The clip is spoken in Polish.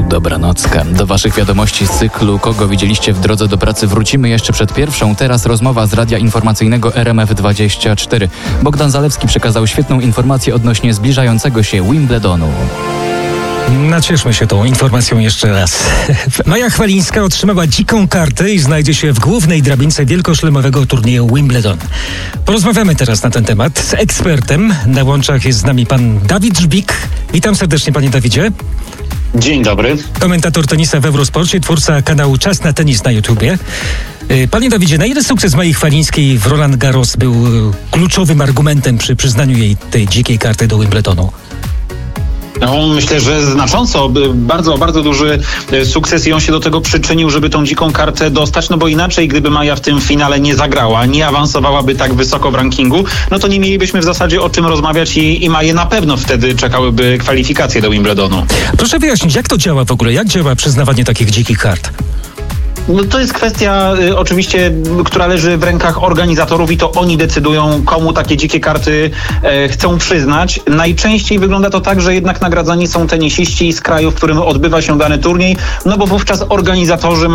Dobranocka. Do waszych wiadomości z cyklu Kogo widzieliście w drodze do pracy wrócimy jeszcze przed pierwszą. Teraz rozmowa z Radia Informacyjnego RMF24. Bogdan Zalewski przekazał świetną informację odnośnie zbliżającego się Wimbledonu. Nacieszmy się tą informacją jeszcze raz. Maja Chwalińska otrzymała dziką kartę i znajdzie się w głównej drabince wielkoszlemowego turnieju Wimbledon. Porozmawiamy teraz na ten temat z ekspertem. Na łączach jest z nami pan Dawid Żbik. Witam serdecznie, panie Dawidzie. Dzień dobry. Komentator tenisa w Eurosporcie, twórca kanału Czas na tenis na YouTubie. Panie Dawidzie, na ile sukces Mai Chwalińskiej w Roland Garros był kluczowym argumentem przy przyznaniu jej tej dzikiej karty do Wimbledonu? No, myślę, że znacząco, bardzo duży sukces i on się do tego przyczynił, żeby tą dziką kartę dostać, no bo inaczej, gdyby Maja w tym finale nie zagrała, nie awansowałaby tak wysoko w rankingu, no to nie mielibyśmy w zasadzie o czym rozmawiać i Maje na pewno wtedy czekałyby kwalifikacje do Wimbledonu. Proszę wyjaśnić, jak to działa w ogóle? Jak działa przyznawanie takich dzikich kart? No to jest kwestia oczywiście, która leży w rękach organizatorów i to oni decydują, komu takie dzikie karty chcą przyznać. Najczęściej wygląda to tak, że jednak nagradzani są tenisiści z kraju, w którym odbywa się dany turniej, no bo wówczas organizatorzy